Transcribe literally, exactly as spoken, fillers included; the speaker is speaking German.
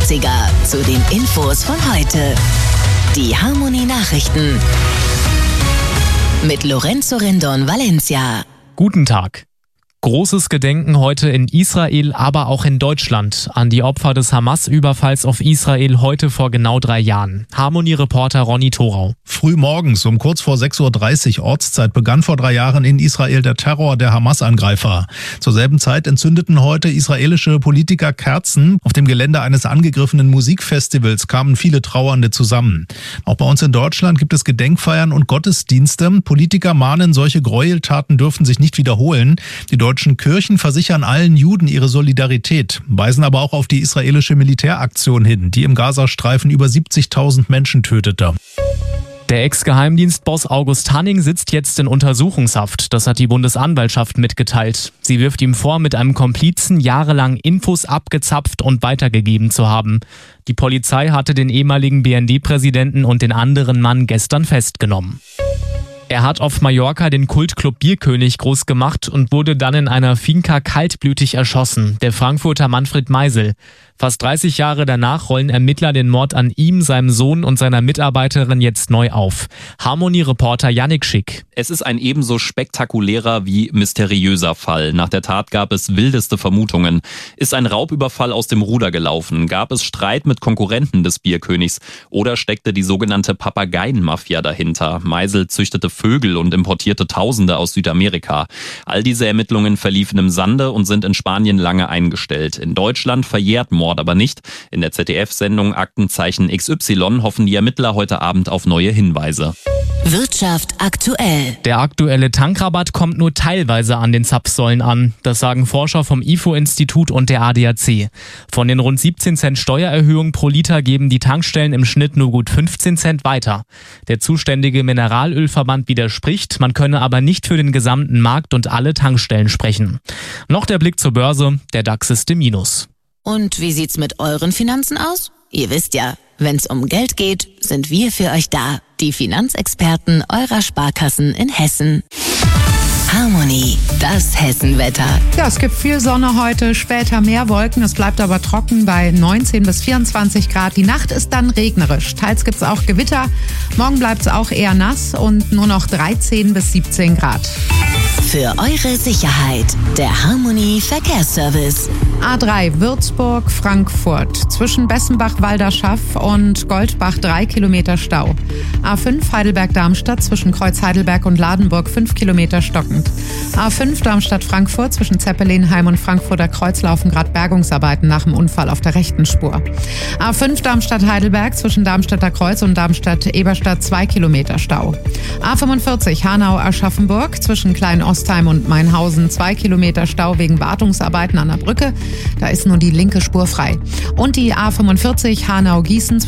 neunziger zu den Infos von heute. Die Harmonie-Nachrichten mit Lorenzo Rendon Valencia. Guten Tag. Großes Gedenken heute in Israel, aber auch in Deutschland an die Opfer des Hamas-Überfalls auf Israel heute vor genau drei Jahren. Harmonie-Reporter Ronny Thorau. Frühmorgens um kurz vor sechs Uhr dreißig Ortszeit begann vor drei Jahren in Israel der Terror der Hamas-Angreifer. Zur selben Zeit entzündeten heute israelische Politiker Kerzen. Auf dem Gelände eines angegriffenen Musikfestivals kamen viele Trauernde zusammen. Auch bei uns in Deutschland gibt es Gedenkfeiern und Gottesdienste. Politiker mahnen, solche Gräueltaten dürfen sich nicht wiederholen. Die deutschen Kirchen versichern allen Juden ihre Solidarität, weisen aber auch auf die israelische Militäraktion hin, die im Gazastreifen über siebzigtausend Menschen tötete. Der Ex-Geheimdienstboss August Hanning sitzt jetzt in Untersuchungshaft. Das hat die Bundesanwaltschaft mitgeteilt. Sie wirft ihm vor, mit einem Komplizen jahrelang Infos abgezapft und weitergegeben zu haben. Die Polizei hatte den ehemaligen B N D-Präsidenten und den anderen Mann gestern festgenommen. Er hat auf Mallorca den Kultclub Bierkönig groß gemacht und wurde dann in einer Finca kaltblütig erschossen, der Frankfurter Manfred Meisel. Fast dreißig Jahre danach rollen Ermittler den Mord an ihm, seinem Sohn und seiner Mitarbeiterin jetzt neu auf. Harmonie-Reporter Yannick Schick. Es ist ein ebenso spektakulärer wie mysteriöser Fall. Nach der Tat gab es wildeste Vermutungen. Ist ein Raubüberfall aus dem Ruder gelaufen? Gab es Streit mit Konkurrenten des Bierkönigs? Oder steckte die sogenannte Papageienmafia dahinter? Meisel züchtete Vögel und importierte Tausende aus Südamerika. All diese Ermittlungen verliefen im Sande und sind in Spanien lange eingestellt. In Deutschland verjährt Mord aber nicht. In der Z D F-Sendung Aktenzeichen X Y hoffen die Ermittler heute Abend auf neue Hinweise. Wirtschaft aktuell. Der aktuelle Tankrabatt kommt nur teilweise an den Zapfsäulen an. Das sagen Forscher vom I F O-Institut und der A D A C. Von den rund siebzehn Cent Steuererhöhung pro Liter geben die Tankstellen im Schnitt nur gut fünfzehn Cent weiter. Der zuständige Mineralölverband widerspricht, man könne aber nicht für den gesamten Markt und alle Tankstellen sprechen. Noch der Blick zur Börse, der DAX ist im Minus. Und wie sieht's mit euren Finanzen aus? Ihr wisst ja, wenn's um Geld geht, sind wir für euch da. Die Finanzexperten eurer Sparkassen in Hessen. Harmonie, das Hessenwetter. Ja, es gibt viel Sonne heute, später mehr Wolken. Es bleibt aber trocken bei neunzehn bis vierundzwanzig Grad. Die Nacht ist dann regnerisch. Teils gibt es auch Gewitter. Morgen bleibt es auch eher nass und nur noch dreizehn bis siebzehn Grad. Für eure Sicherheit, der Harmonie Verkehrsservice. A drei Würzburg, Frankfurt. Zwischen Bessenbach-Walderschaff und Goldbach drei Kilometer Stau. A fünf Heidelberg-Darmstadt zwischen Kreuz Heidelberg und Ladenburg fünf Kilometer stockend. A fünf Darmstadt-Frankfurt zwischen Zeppelinheim und Frankfurter Kreuz laufen gerade Bergungsarbeiten nach dem Unfall auf der rechten Spur. A fünf Darmstadt-Heidelberg zwischen Darmstädter Kreuz und Darmstadt-Eberstadt zwei Kilometer Stau. A fünfundvierzig Hanau-Aschaffenburg zwischen Klein-Ostheim und Mainhausen zwei Kilometer Stau wegen Wartungsarbeiten an der Brücke. Da ist nur die linke Spur frei. Und die A fünfundvierzig Hanau-Gießen